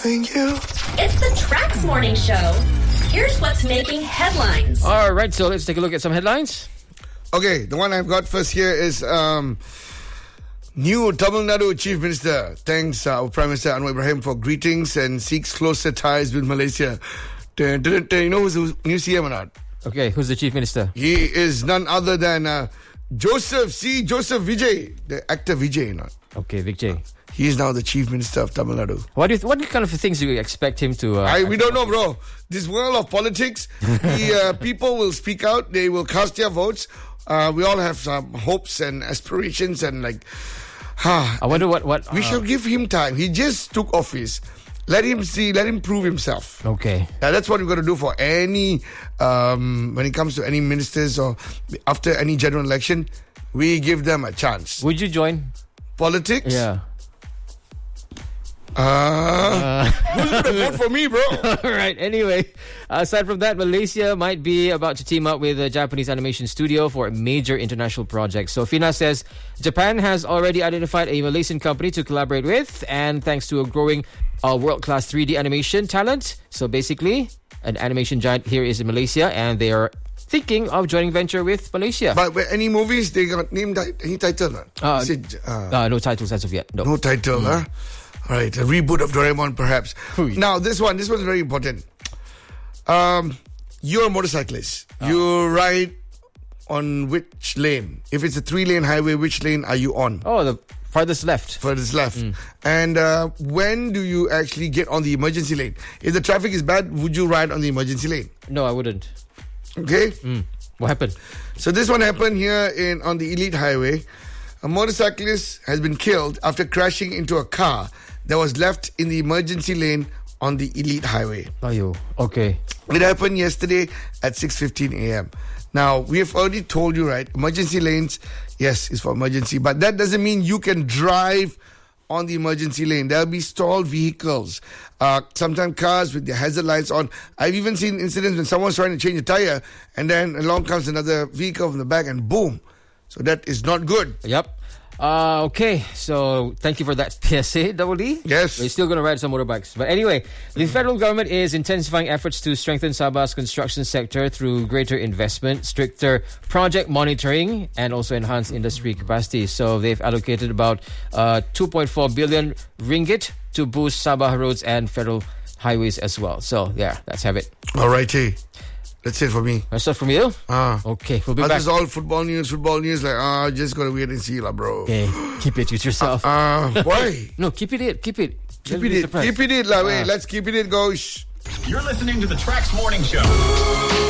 loving you. It's the Trax Morning Show. Here's what's making headlines. All right, so let's take a look at some headlines. Okay, the one I've got first here is new Tamil Nadu Chief Minister thanks our Prime Minister Anwar Ibrahim for greetings and seeks closer ties with Malaysia. You know who's the new CM or not? Okay, who's the Chief Minister? He is none other than Joseph Vijay, the actor Vijay. You know. Okay, Vijay. He is now the Chief Minister of Tamil Nadu. What kind of things do you expect him to... we don't know, bro. This world of politics, people will speak out. They will cast their votes. We all have some hopes and aspirations and like... I wonder what... we shall give him time. He just took office. Let him prove himself. Okay. That's what we're going to do for any... when it comes to any ministers or after any general election, we give them a chance. Would you join? Politics? Yeah. Who's going to vote for me, bro? Alright, anyway, aside from that, Malaysia might be about to team up with a Japanese animation studio for a major international project. So Fina says Japan has already identified a Malaysian company to collaborate with, and thanks to a growing world-class 3D animation talent. So basically, an animation giant here is in Malaysia, and they are thinking of joining venture with Malaysia. But any movies, they got named any title? No titles as of yet. No title, huh? All right, a reboot of Doraemon, perhaps. Now, this one's very important. You're a motorcyclist. You ride on which lane? If it's a 3-lane highway, which lane are you on? Oh, the farthest left. Furthest left. And when do you actually get on the emergency lane? If the traffic is bad, would you ride on the emergency lane? No, I wouldn't. Okay. What happened? So this one happened here on the Elite Highway. A motorcyclist has been killed after crashing into a car that was left in the emergency lane on the Elite Highway. Ayo, okay. It happened yesterday at 6:15 a.m. Now, we have already told you, right? Emergency lanes, yes, is for emergency. But that doesn't mean you can drive on the emergency lane. There'll be stalled vehicles. Sometimes cars with their hazard lights on. I've even seen incidents when someone's trying to change a tire and then along comes another vehicle from the back and boom. So that is not good. Yep. Okay, so thank you for that PSA, Double D. Yes. We're still going to ride some motorbikes. But anyway, the federal government is intensifying efforts to strengthen Sabah's construction sector through greater investment, stricter project monitoring, and also enhanced industry capacity. So they've allocated about 2.4 billion ringgit to boost Sabah roads and federal highways as well. So, yeah, let's have it. All righty. That's it for me. That's it from you? Okay, we'll be back. This is all football news. Like, just gotta wait and see, bro. Okay, keep it with yourself. Why? No, keep it. Keep it, wait, let's keep it, go. You're listening to the Trax Morning Show.